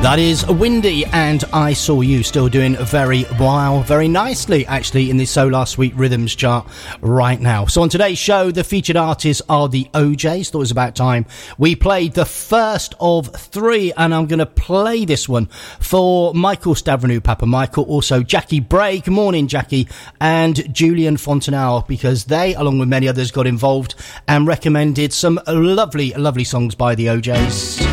That is Windy and I Saw You, still doing very nicely actually in the Solar Sweet Rhythms chart right now. So on today's show, the featured artists are the O'Jays. Thought it was about time we played the first of three, and I'm going to play this one for Michael Stavranu, Papa Michael, also Jackie Bray, good morning Jackie, and Julian Fontanelle, because they, along with many others, got involved and recommended some lovely songs by the O'Jays.